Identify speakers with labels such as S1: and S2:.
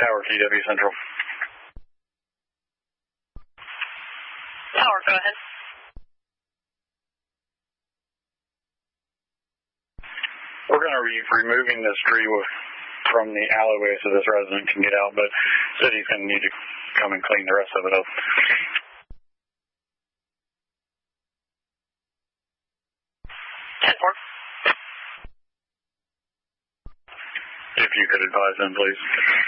S1: Tower, TW Central.
S2: Tower, go ahead.
S1: We're going to be removing this tree from the alleyway so this resident can get out, but city's going to need to come and clean the rest of it up. If you could advise them, please.